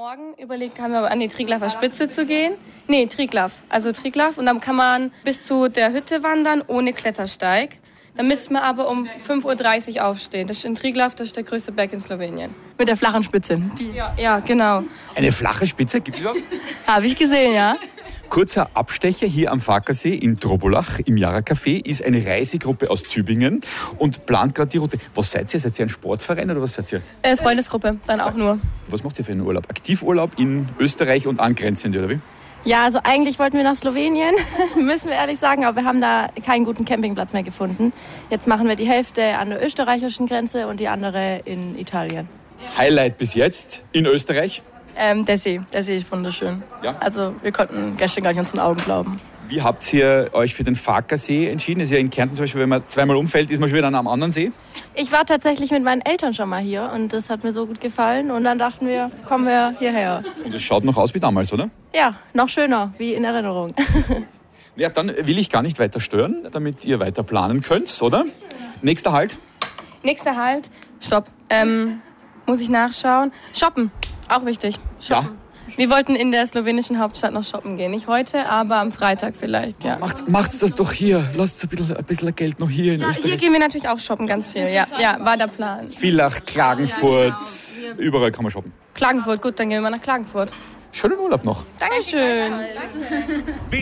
morgen überlegt, haben wir aber an die Triglafer Spitze zu gehen. Nee, Triglav. Also Triglav. Und dann kann man bis zu der Hütte wandern ohne Klettersteig. Dann müsste man aber um 5:30 Uhr aufstehen. Das ist in Triglav, das ist der größte Berg in Slowenien. Mit der flachen Spitze. Ja, genau. Eine flache Spitze gibt es überhaupt? Habe ich gesehen, ja. Kurzer Abstecher hier am Farkasee in Trobolach im Jara Café ist eine Reisegruppe aus Tübingen und plant gerade die Route. Was seid ihr? Seid ihr ein Sportverein oder was seid ihr? Freundesgruppe, dann auch nur. Was macht ihr für einen Urlaub? Aktivurlaub in Österreich und angrenzend, oder wie? Ja, also eigentlich wollten wir nach Slowenien, müssen wir ehrlich sagen, aber wir haben da keinen guten Campingplatz mehr gefunden. Jetzt machen wir die Hälfte an der österreichischen Grenze und die andere in Italien. Highlight bis jetzt in Österreich? Der See ist wunderschön. Ja. Also wir konnten gestern gar nicht unseren Augen glauben. Wie habt ihr euch für den Farkasee entschieden? Das ist ja in Kärnten zum Beispiel, wenn man zweimal umfällt, ist man schon wieder am anderen See. Ich war tatsächlich mit meinen Eltern schon mal hier und das hat mir so gut gefallen. Und dann dachten wir, kommen wir hierher. Und es schaut noch aus wie damals, oder? Ja, noch schöner, wie in Erinnerung. Ja, dann will ich gar nicht weiter stören, damit ihr weiter planen könnt, oder? Nächster Halt. Nächster Halt. Stopp. Muss ich nachschauen. Shoppen. Auch wichtig. Shoppen. Ja. Wir wollten in der slowenischen Hauptstadt noch shoppen gehen. Nicht heute, aber am Freitag vielleicht, ja. Macht's das doch hier. Lasst ein bisschen Geld noch hier in Hier Österreich. gehen wir natürlich auch shoppen, ganz viel. Ja, war der Plan. Villach, Klagenfurt, überall kann man shoppen. Klagenfurt, gut, dann gehen wir mal nach Klagenfurt. Schönen Urlaub noch. Dankeschön.